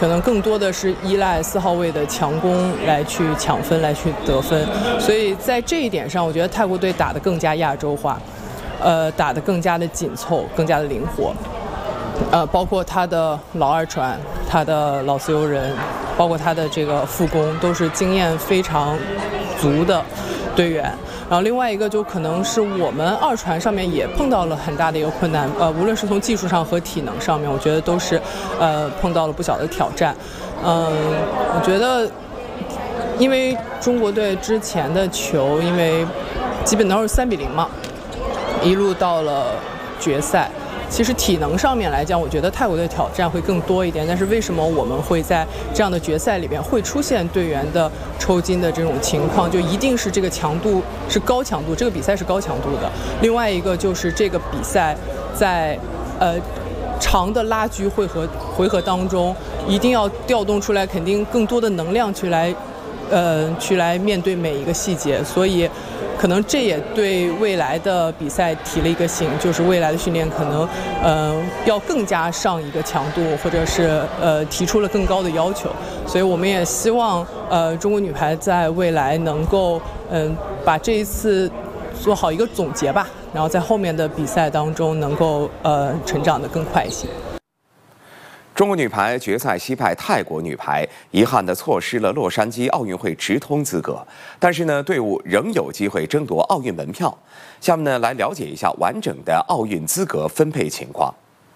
可能更多的是依赖4号位的强攻来去抢分、来去得分。所以在这一点上，我觉得泰国队打得更加亚洲化，打得更加的紧凑、更加的灵活。包括他的老二传、他的老自由人，包括他的这个副攻，都是经验非常足的队员。然后另外一个就可能是我们二传上面也碰到了很大的一个困难，无论是从技术上和体能上面，我觉得都是碰到了不小的挑战。我觉得因为中国队之前的球，因为基本都是3-0嘛，一路到了决赛。其实体能上面来讲，我觉得泰国队挑战会更多一点，但是为什么我们会在这样的决赛里边会出现队员的抽筋的这种情况？就一定是这个强度是高强度，这个比赛是高强度的。另外一个就是这个比赛在长的拉锯回合当中，一定要调动出来肯定更多的能量去来面对每一个细节，所以可能这也对未来的比赛提了一个醒，就是未来的训练可能要更加上一个强度，或者是提出了更高的要求。所以我们也希望中国女排在未来能够把这一次做好一个总结吧，然后在后面的比赛当中能够成长得更快一些。 中国女排决赛惜败泰国女排，遗憾地错失了洛杉矶奥运会直通资格。但是呢，队伍仍有机会争夺奥运门票。下面呢，来了解一下完整的奥运资格分配情况。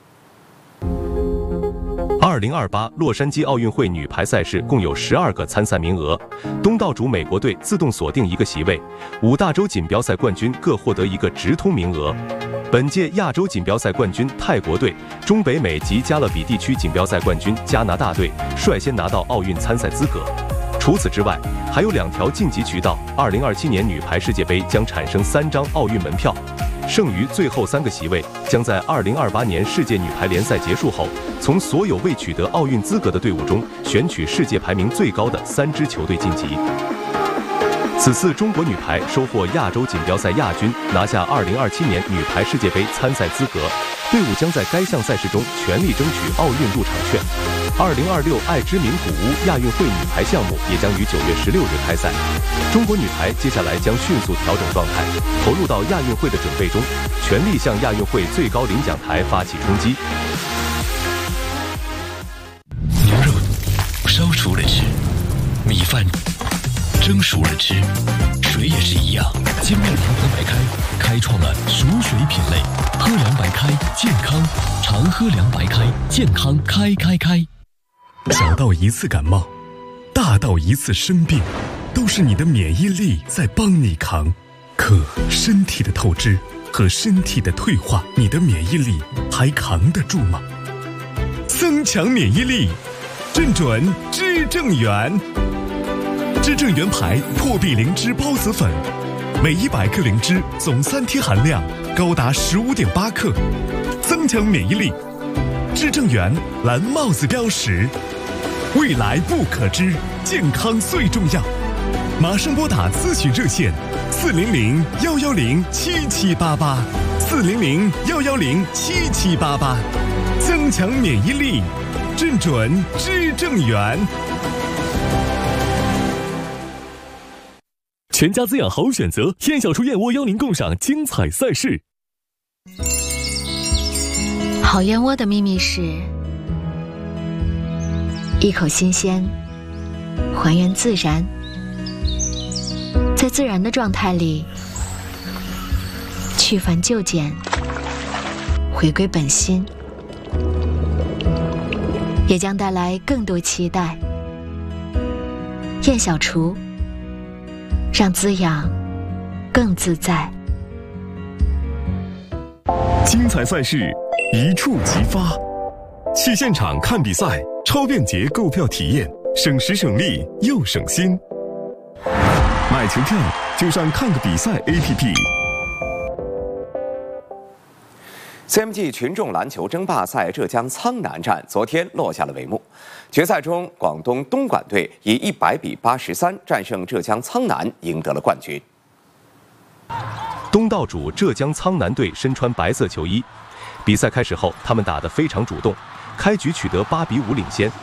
2028洛杉矶奥运会女排赛事共有12个参赛名额，东道主美国队自动锁定1个席位，5大洲锦标赛冠军各获得1个直通名额。本届亚洲锦标赛冠军泰国队、中北美及加勒比地区锦标赛冠军加拿大队率先拿到奥运参赛资格。除此之外，还有2条晋级渠道。2027年女排世界杯将产生3张奥运门票，剩余最后3个席位将在2028年世界女排联赛结束后，从所有未取得奥运资格的队伍中选取世界排名最高的3支球队晋级。此次中国女排收获亚洲锦标赛亚军，拿下2027年女排世界杯参赛资格，队伍将在该项赛事中全力争取奥运入场券。2026爱之名古屋亚运会女排项目也将于9月16日开赛。中国女排接下来将迅速调整状态，投入到亚运会的准备中，全力向亚运会最高领奖台发起冲击。 牛肉烧熟了吃，米饭蒸熟了吃，水也是一样。精酿联合白开开创了熟水品类，喝凉白开健康，常喝凉白开健康开。 小到一次感冒，大到一次生病，都是你的免疫力在帮你扛。可身体的透支和身体的退化，你的免疫力还扛得住吗？增强免疫力，正准知正元。知正元牌破壁灵芝孢子粉，每100克灵芝总3天含量高达15.8克，增强免疫力。知正元蓝帽子标识，未来不可知，健康最重要。马上拨打咨询热线400-110-7788，400-110-7788，增强免疫力，正准知正元。 全家滋养好选择，燕小厨燕窝邀您共赏精彩赛事。 好燕窝的秘密是一口新鲜，还原自然，在自然的状态里去繁就简，回归本心，也将带来更多期待。燕小厨，让滋养更自在。 精彩赛事一触即发，去现场看比赛，超便捷购票体验，省时省力又省心。买球票就上看个比赛 APP。 CMG 群众篮球争霸赛浙江苍南站昨天落下了帷幕。决赛中，广东东莞队以100比83战胜浙江苍南，赢得了冠军。 东道主浙江苍南队身穿白色球衣，比赛开始后，他们打得非常主动，开局取得8比5领先，